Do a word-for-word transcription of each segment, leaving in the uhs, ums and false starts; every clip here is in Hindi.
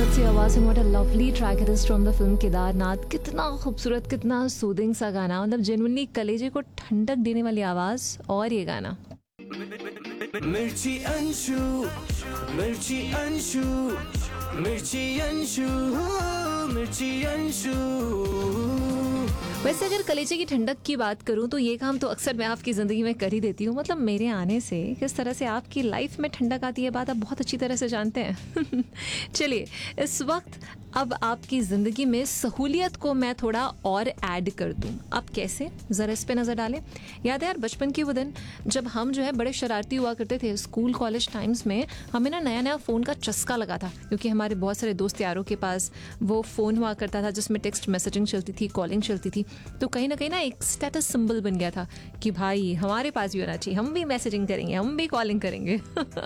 खूबसूरत सी आवाज़ and what a lovely track it is from the film Kedarnath. कितना खूबसूरत, कितना सूदिंग सा गाना, मतलब जेन्युइनली कलेजे को ठंडक देने वाली आवाज़. और ये गाना मिर्ची अंशु, मिर्ची अंशु, मिर्ची अंशु, मिर्ची अंशु. वैसे अगर कलेजे की ठंडक की बात करूं तो ये काम तो अक्सर मैं आपकी ज़िंदगी में कर ही देती हूँ. मतलब मेरे आने से किस तरह से आपकी लाइफ में ठंडक आती है, बात आप बहुत अच्छी तरह से जानते हैं. चलिए, इस वक्त अब आपकी ज़िंदगी में सहूलियत को मैं थोड़ा और ऐड कर दूं. अब कैसे, ज़रा इस पे नज़र डालें. याद है यार बचपन के वो दिन जब हम जो है बड़े शरारती हुआ करते थे. स्कूल कॉलेज टाइम्स में हमें ना नया नया फ़ोन का चस्का लगा था, क्योंकि हमारे बहुत सारे दोस्त यारों के पास वो फ़ोन हुआ करता था जिसमें टेक्स्ट मैसेजिंग चलती थी, कॉलिंग चलती थी. तो कहीं ना कहीं ना एक स्टेटस सिंबल बन गया था कि भाई हमारे पास भी होना चाहिए, हम भी मैसेजिंग करेंगे, हम भी कॉलिंग करेंगे.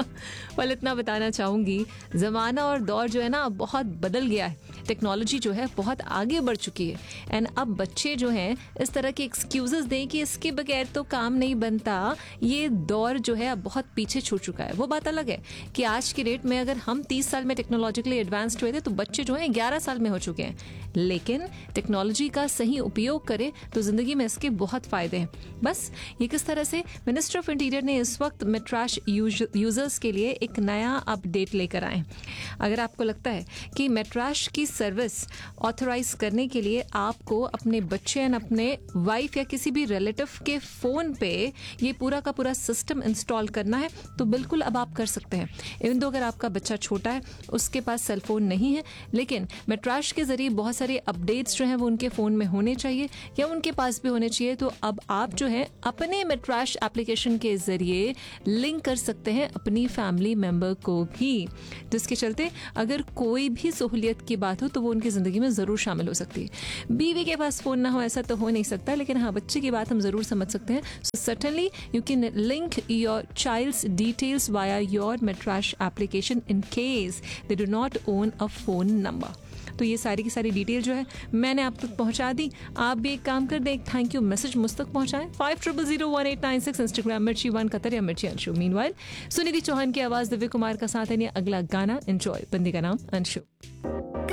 वाल इतना बताना चाहूँगी, ज़माना और दौर जो है ना बहुत बदल गया है. टेक्नोलॉजी जो है बहुत आगे बढ़ चुकी है. एंड अब बच्चे जो हैं इस तरह के एक्सक्यूजेस दें कि इसके बगैर तो काम नहीं बनता, ये दौर जो है अब बहुत पीछे छूट चुका है. वो बात अलग है कि आज की डेट में अगर हम तीस साल में टेक्नोलॉजिकली एडवांस्ड हुए थे तो बच्चे जो हैं ग्यारह साल में हो चुके हैं. लेकिन टेक्नोलॉजी का सही उपयोग करें तो ज़िंदगी में इसके बहुत फ़ायदे हैं. बस ये किस तरह से मिनिस्टर ऑफ इंटीरियर ने इस वक्त मेट्राश यूजर्स के लिए एक नया अपडेट लेकर आए. अगर आपको लगता है कि मेट्राश की सर्विस ऑथराइज करने के लिए आपको अपने बच्चे एंड अपने वाइफ या किसी भी रिलेटिव के फ़ोन पे ये पूरा का पूरा सिस्टम इंस्टॉल करना है तो बिल्कुल अब आप कर सकते हैं. इवन दो अगर आपका बच्चा छोटा है, उसके पास सेल फोन नहीं है, लेकिन मेट्राश के ज़रिए बहुत सारे अपडेट्स जो हैं वो उनके फ़ोन में होने चाहिए या उनके पास भी होने चाहिए. तो अब आप जो है अपने मेट्राश एप्लीकेशन के ज़रिए लिंक कर सकते हैं अपनी फैमिली मेम्बर को भी, जिसके चलते अगर कोई भी सहूलियत की बात हो तो वो उनकी ज़िंदगी में ज़रूर शामिल हो सकती है. बीवी के पास फ़ोन ना हो ऐसा तो हो नहीं सकता, लेकिन हाँ बच्चे की बात हम ज़रूर समझ सकते हैं. सो certainly you can link your child's details via your मेट्राश application in case they do not own a phone number. तो ये सारी की सारी डिटेल जो है मैंने आप तक पहुंचा दी. आप भी एक काम कर दें, एक थैंक यू मैसेज मुझ तक पहुंचाएं. Five triple zero one eight nine six Instagram मिर्ची वन कतर या मिर्ची अंशु. मीनवाइल सुनिधि चौहान की आवाज़, दिव्य कुमार का साथ है. अगला गाना एंजॉय. बंदी का नाम अंशु.